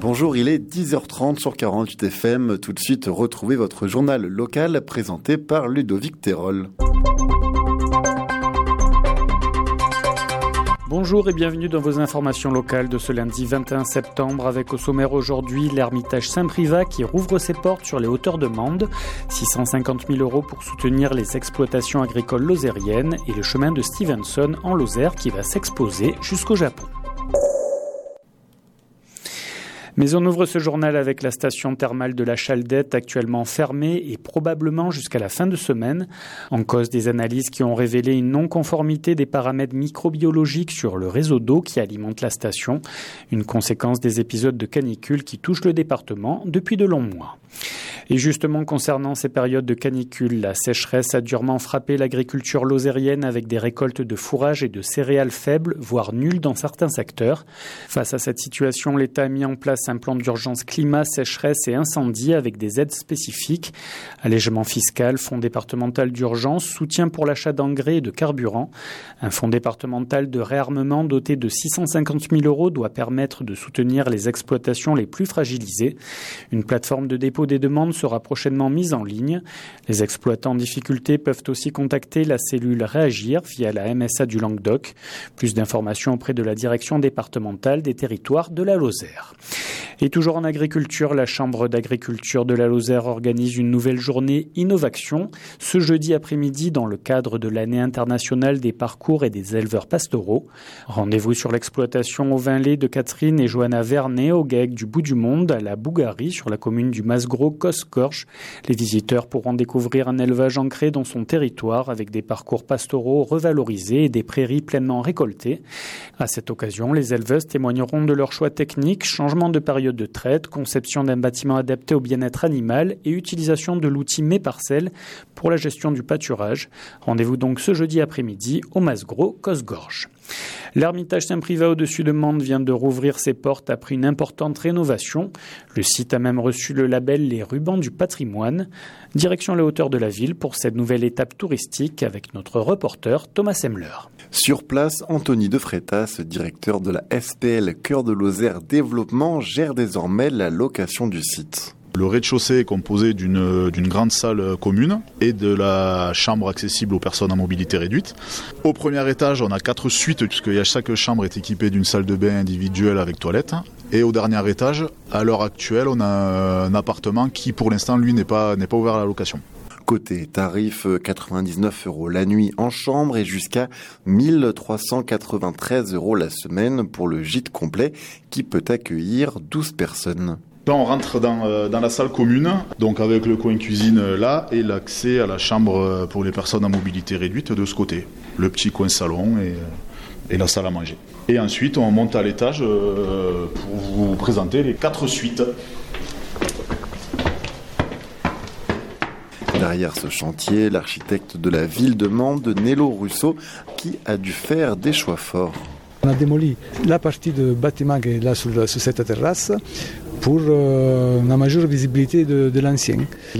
Bonjour, il est 10h30 sur 48 FM. Tout de suite, retrouvez votre journal local présenté par Ludovic Terol. Bonjour et bienvenue dans vos informations locales de ce lundi 21 septembre avec au sommaire aujourd'hui l'Ermitage Saint-Privat qui rouvre ses portes sur les hauteurs de Mende, 650 000 € pour soutenir les exploitations agricoles lozériennes et le chemin de Stevenson en Lozère qui va s'exposer jusqu'au Japon. Mais on ouvre ce journal avec la station thermale de la Chaldette actuellement fermée et probablement jusqu'à la fin de semaine. En cause des analyses qui ont révélé une non-conformité des paramètres microbiologiques sur le réseau d'eau qui alimente la station. Une conséquence des épisodes de canicule qui touchent le département depuis de longs mois. Et justement, concernant ces périodes de canicule, la sécheresse a durement frappé l'agriculture lozérienne avec des récoltes de fourrage et de céréales faibles, voire nulles dans certains secteurs. Face à cette situation, l'État a mis en place un plan d'urgence climat, sécheresse et incendie avec des aides spécifiques. Allègement fiscal, fonds départemental d'urgence, soutien pour l'achat d'engrais et de carburant. Un fonds départemental de réarmement doté de 650 000 € doit permettre de soutenir les exploitations les plus fragilisées. Une plateforme de dépôt des demandes sera prochainement mise en ligne. Les exploitants en difficulté peuvent aussi contacter la cellule Réagir via la MSA du Languedoc. Plus d'informations auprès de la direction départementale des territoires de la Lozère. Et toujours en agriculture, la Chambre d'agriculture de la Lozère organise une nouvelle journée Innovaction ce jeudi après-midi dans le cadre de l'année internationale des parcours et des éleveurs pastoraux. Rendez-vous sur l'exploitation au vin lait de Catherine et Johanna Vernet au GAEC du Bout du Monde à la Bougarie sur la commune du Masgros-Cosgorge. Les visiteurs pourront découvrir un élevage ancré dans son territoire avec des parcours pastoraux revalorisés et des prairies pleinement récoltées. À cette occasion, les éleveuses témoigneront de leur choix technique, changement de période de traite, conception d'un bâtiment adapté au bien-être animal et utilisation de l'outil Mes Parcelles pour la gestion du pâturage. Rendez-vous donc ce jeudi après-midi au Masgros-Cosgorge. L'Ermitage Saint-Privat au-dessus de Mende vient de rouvrir ses portes après une importante rénovation. Le site a même reçu le label Les Rubans du Patrimoine. Direction les hauteurs de la ville pour cette nouvelle étape touristique avec notre reporter Thomas Semler. Sur place, Anthony De Freitas, directeur de la SPL Cœur de Lozère Développement, gère désormais la location du site. Le rez-de-chaussée est composé d'une grande salle commune et de la chambre accessible aux personnes à mobilité réduite. Au premier étage, on a 4 suites puisque chaque chambre est équipée d'une salle de bain individuelle avec toilette. Et au dernier étage, à l'heure actuelle, on a un appartement qui pour l'instant lui n'est pas ouvert à la location. Côté tarif, 99 € la nuit en chambre et jusqu'à 1393 € la semaine pour le gîte complet qui peut accueillir 12 personnes. Là, on rentre dans la salle commune, donc avec le coin cuisine là et l'accès à la chambre pour les personnes à mobilité réduite de ce côté. Le petit coin salon et la salle à manger. Et ensuite, on monte à l'étage pour vous présenter les 4 suites. Derrière ce chantier, l'architecte de la ville de Mende, Nello Russo, qui a dû faire des choix forts. On a démoli la partie de bâtiment qui est là sur cette terrasse pour une meilleure visibilité de l'ancien.